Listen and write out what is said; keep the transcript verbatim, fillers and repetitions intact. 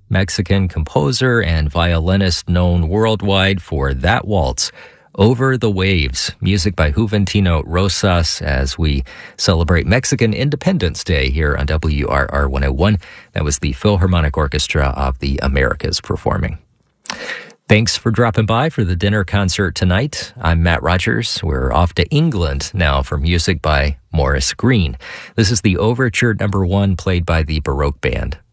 Mexican composer and violinist known worldwide for that waltz, Over the Waves, music by Juventino Rosas, as we celebrate Mexican Independence Day here on W R R one oh one. That was the Philharmonic Orchestra of the Americas performing. Thanks for dropping by for the dinner concert tonight. I'm Matt Rogers. We're off to England now for music by Maurice Greene. This is the Overture Number One, played by the Baroque Band.